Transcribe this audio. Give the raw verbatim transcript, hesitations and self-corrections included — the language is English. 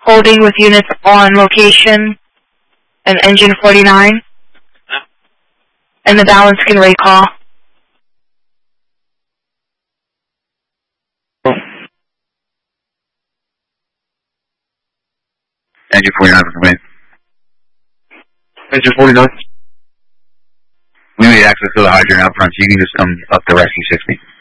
Holding with units on location and engine forty-nine. And the balance can recall. Engine forty-nine for me. Engine forty-nine. We need access to the hydrant out front, so you can just come up to rescue sixty.